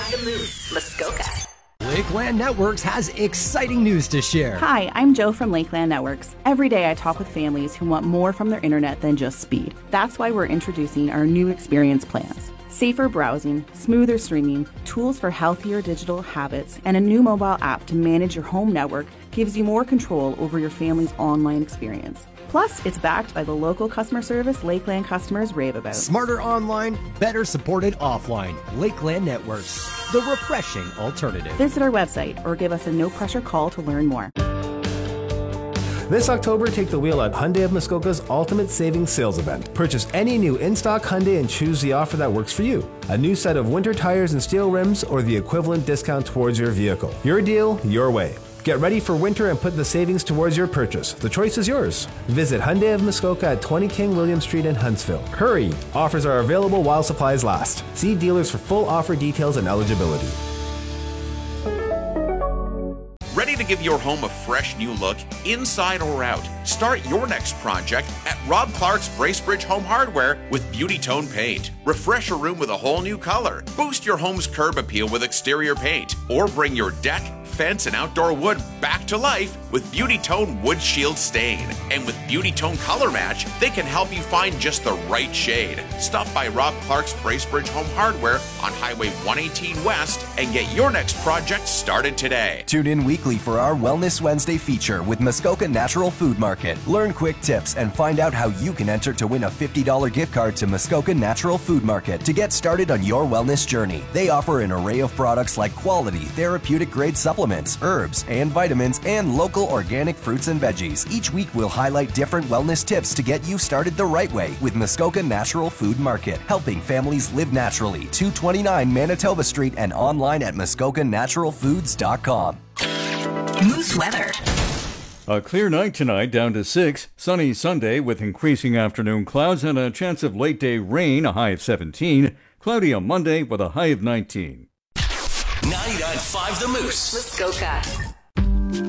The Moose, Muskoka. Lakeland Networks has exciting news to share. Hi, I'm Joe from Lakeland Networks. Every day I talk with families who want more from their internet than just speed. That's why we're introducing our new experience plans. Safer browsing, smoother streaming, tools for healthier digital habits, and a new mobile app to manage your home network gives you more control over your family's online experience. Plus, it's backed by the local customer service Lakeland customers rave about. Smarter online, better supported offline. Lakeland Networks, the refreshing alternative. Visit our website or give us a no-pressure call to learn more. This October, take the wheel at Hyundai of Muskoka's Ultimate Savings Sales Event. Purchase any new in-stock Hyundai and choose the offer that works for you. A new set of winter tires and steel rims or the equivalent discount towards your vehicle. Your deal, your way. Get ready for winter and put the savings towards your purchase. The choice is yours. Visit Hyundai of Muskoka at 20 King William Street in Huntsville. Hurry! Offers are available while supplies last. See dealers for full offer details and eligibility. Ready to give your home a fresh new look, inside or out? Start your next project at Rob Clark's Bracebridge Home Hardware with Beauty Tone Paint. Refresh a room with a whole new color. Boost your home's curb appeal with exterior paint. Or bring your deck, fence, and outdoor wood back to life with Beauty Tone Wood Shield Stain. And with Beauty Tone Color Match, they can help you find just the right shade. Stop by Rob Clark's Bracebridge Home Hardware on Highway 118 West and get your next project started today. Tune in weekly for our Wellness Wednesday feature with Muskoka Natural Food Market. Learn quick tips and find out how you can enter to win a $50 gift card to Muskoka Natural Food Market to get started on your wellness journey. They offer an array of products like quality, therapeutic grade supplements, herbs, and vitamins, and local organic fruits and veggies. Each week we'll highlight different wellness tips to get you started the right way with Muskoka Natural Food Market, helping families live naturally. 229 Manitoba Street and online at muskokanaturalfoods.com. Moose weather. A clear night tonight, down to 6. Sunny Sunday with increasing afternoon clouds and a chance of late day rain, a high of 17. Cloudy on Monday with a high of 19. 99.5 The Moose, Muskoka.